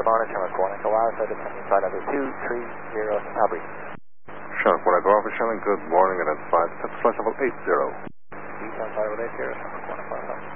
Bonnet, Sherman Quantico Alpha, descending flight level 230, Aubrey. Sherman Quantico Alpha, Sherman, good morning, and it's 5, flight level 80. Detail flight level 80, Sherman Quantico Alpha.